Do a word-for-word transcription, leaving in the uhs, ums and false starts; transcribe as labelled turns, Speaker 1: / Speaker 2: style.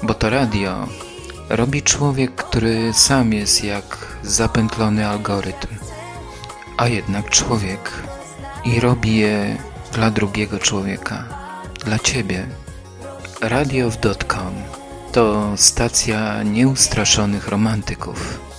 Speaker 1: Bo to radio robi człowiek, który sam jest jak zapętlony algorytm, a jednak człowiek i robi je dla drugiego człowieka, dla ciebie. radiow kropka com to stacja nieustraszonych romantyków.